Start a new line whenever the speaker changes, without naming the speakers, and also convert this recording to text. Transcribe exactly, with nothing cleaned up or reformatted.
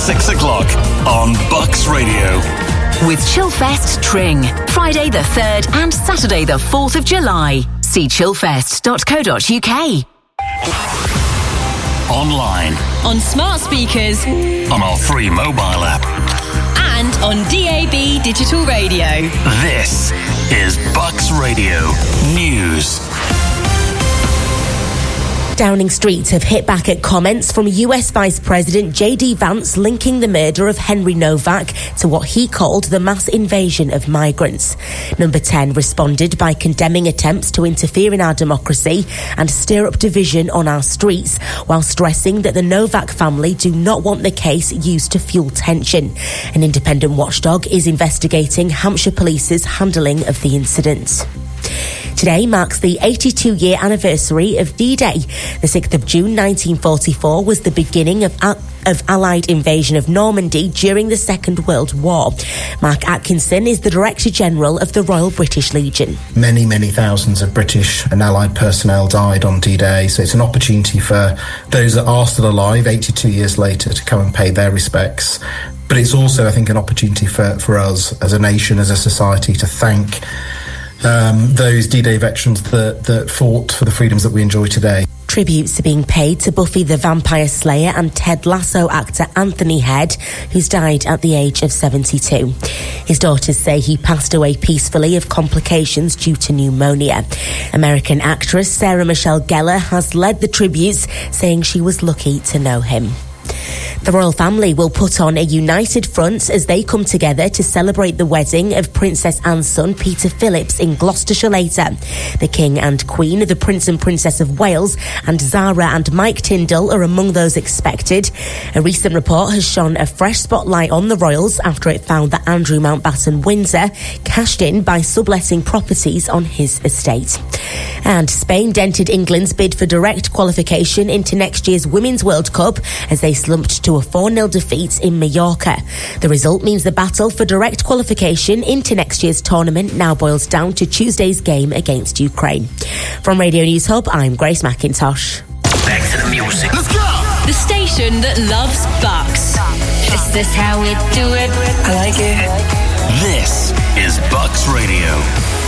six o'clock on Bucks Radio.
With Chillfest Tring, Friday the third and Saturday the fourth of July. See chillfest dot co dot uk.
Online.
On smart speakers.
On our free mobile app.
And on D A B digital radio.
This is Bucks Radio News.
Downing Street have hit back at comments from U S Vice President J D Vance linking the murder of Henry Novak to what he called the mass invasion of migrants. Number ten responded by condemning attempts to interfere in our democracy and stir up division on our streets, while stressing that the Novak family do not want the case used to fuel tension. An independent watchdog is investigating Hampshire Police's handling of the incident. Today marks the eighty-two-year anniversary of D-Day. The sixth of June nineteen forty-four was the beginning of, Al- of Allied invasion of Normandy during the Second World War. Mark Atkinson is the Director General of the Royal British Legion.
Many, many thousands of British and Allied personnel died on D-Day, so it's an opportunity for those that are still alive eighty-two years later to come and pay their respects. But it's also, I think, an opportunity for, for us as a nation, as a society, to thank Um, those D-Day veterans that, that fought for the freedoms that we enjoy today.
Tributes are being paid to Buffy the Vampire Slayer and Ted Lasso actor Anthony Head, who's died at the age of seventy-two. His daughters say he passed away peacefully of complications due to pneumonia. American actress Sarah Michelle Gellar has led the tributes, saying she was lucky to know him. The royal family will put on a united front as they come together to celebrate the wedding of Princess Anne's son, Peter Phillips, in Gloucestershire later. The King and Queen, the Prince and Princess of Wales, and Zara and Mike Tindall are among those expected. A recent report has shone a fresh spotlight on the royals after it found that Andrew Mountbatten Windsor cashed in by subletting properties on his estate. And Spain dented England's bid for direct qualification into next year's Women's World Cup as they slumped to a four nil defeat in Mallorca. The result means the battle for direct qualification into next year's tournament now boils down to Tuesday's game against Ukraine. From Radio News Hub, I'm Grace McIntosh.
Back to the music.
Let's go! The station that loves Bucks.
Is this how we do it?
I like it.
This is Bucks Radio.